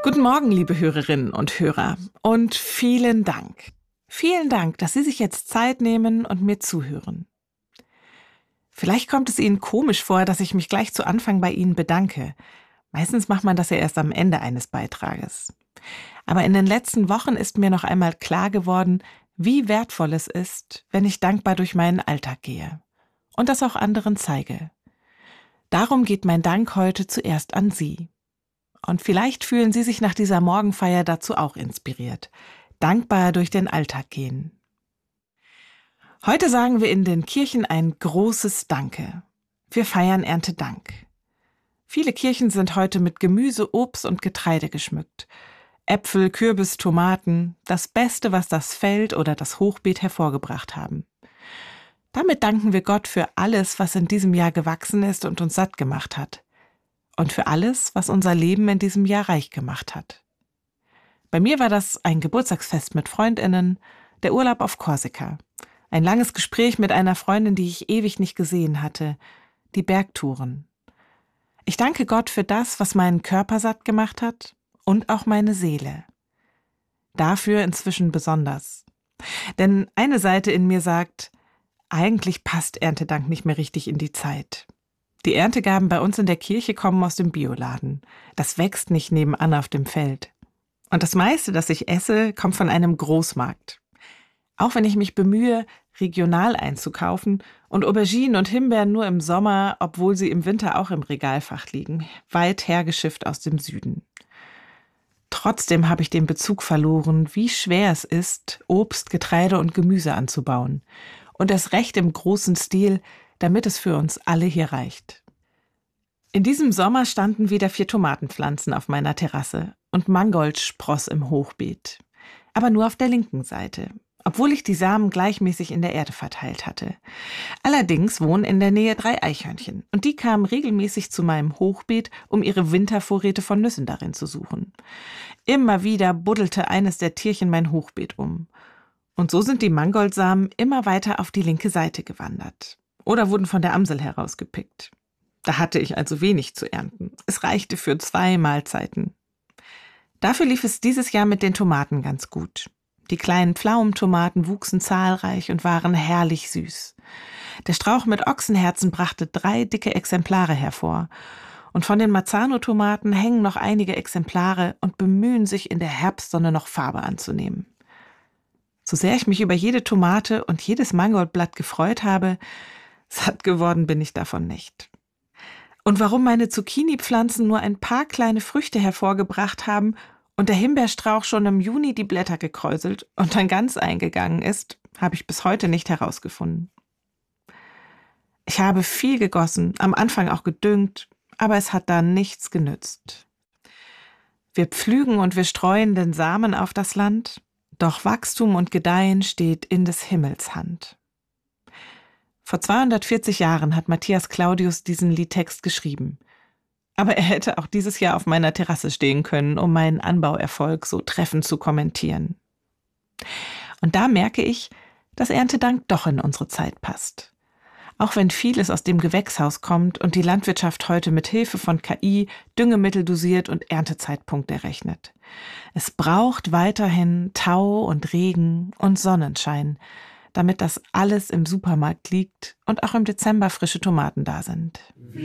Guten Morgen, liebe Hörerinnen und Hörer, und vielen Dank. Vielen Dank, dass Sie sich jetzt Zeit nehmen und mir zuhören. Vielleicht kommt es Ihnen komisch vor, dass ich mich gleich zu Anfang bei Ihnen bedanke. Meistens macht man das ja erst am Ende eines Beitrages. Aber in den letzten Wochen ist mir noch einmal klar geworden, wie wertvoll es ist, wenn ich dankbar durch meinen Alltag gehe und das auch anderen zeige. Darum geht mein Dank heute zuerst an Sie. Und vielleicht fühlen Sie sich nach dieser Morgenfeier dazu auch inspiriert. Dankbar durch den Alltag gehen. Heute sagen wir in den Kirchen ein großes Danke. Wir feiern Erntedank. Viele Kirchen sind heute mit Gemüse, Obst und Getreide geschmückt. Äpfel, Kürbis, Tomaten, das Beste, was das Feld oder das Hochbeet hervorgebracht haben. Damit danken wir Gott für alles, was in diesem Jahr gewachsen ist und uns satt gemacht hat. Und für alles, was unser Leben in diesem Jahr reich gemacht hat. Bei mir war das ein Geburtstagsfest mit FreundInnen, der Urlaub auf Korsika, ein langes Gespräch mit einer Freundin, die ich ewig nicht gesehen hatte, die Bergtouren. Ich danke Gott für das, was meinen Körper satt gemacht hat und auch meine Seele. Dafür inzwischen besonders. Denn eine Seite in mir sagt, eigentlich passt Erntedank nicht mehr richtig in die Zeit. Die Erntegaben bei uns in der Kirche kommen aus dem Bioladen. Das wächst nicht nebenan auf dem Feld. Und das meiste, das ich esse, kommt von einem Großmarkt. Auch wenn ich mich bemühe, regional einzukaufen und Auberginen und Himbeeren nur im Sommer, obwohl sie im Winter auch im Regalfach liegen, weit hergeschifft aus dem Süden. Trotzdem habe ich den Bezug verloren, wie schwer es ist, Obst, Getreide und Gemüse anzubauen. Und erst recht im großen Stil, damit es für uns alle hier reicht. In diesem Sommer standen wieder 4 Tomatenpflanzen auf meiner Terrasse und Mangold spross im Hochbeet. Aber nur auf der linken Seite, obwohl ich die Samen gleichmäßig in der Erde verteilt hatte. Allerdings wohnen in der Nähe 3 Eichhörnchen und die kamen regelmäßig zu meinem Hochbeet, um ihre Wintervorräte von Nüssen darin zu suchen. Immer wieder buddelte eines der Tierchen mein Hochbeet um. Und so sind die Mangoldsamen immer weiter auf die linke Seite gewandert. Oder wurden von der Amsel herausgepickt. Da hatte ich also wenig zu ernten. Es reichte für 2 Mahlzeiten. Dafür lief es dieses Jahr mit den Tomaten ganz gut. Die kleinen Pflaumentomaten wuchsen zahlreich und waren herrlich süß. Der Strauch mit Ochsenherzen brachte 3 dicke Exemplare hervor. Und von den Marzano-Tomaten hängen noch einige Exemplare und bemühen sich, in der Herbstsonne noch Farbe anzunehmen. So sehr ich mich über jede Tomate und jedes Mangoldblatt gefreut habe, satt geworden bin ich davon nicht. Und warum meine Zucchini-Pflanzen nur ein paar kleine Früchte hervorgebracht haben und der Himbeerstrauch schon im Juni die Blätter gekräuselt und dann ganz eingegangen ist, habe ich bis heute nicht herausgefunden. Ich habe viel gegossen, am Anfang auch gedüngt, aber es hat da nichts genützt. Wir pflügen und wir streuen den Samen auf das Land, doch Wachstum und Gedeihen steht in des Himmels Hand. Vor 240 Jahren hat Matthias Claudius diesen Liedtext geschrieben. Aber er hätte auch dieses Jahr auf meiner Terrasse stehen können, um meinen Anbauerfolg so treffend zu kommentieren. Und da merke ich, dass Erntedank doch in unsere Zeit passt. Auch wenn vieles aus dem Gewächshaus kommt und die Landwirtschaft heute mit Hilfe von KI Düngemittel dosiert und Erntezeitpunkte errechnet. Es braucht weiterhin Tau und Regen und Sonnenschein, damit das alles im Supermarkt liegt und auch im Dezember frische Tomaten da sind.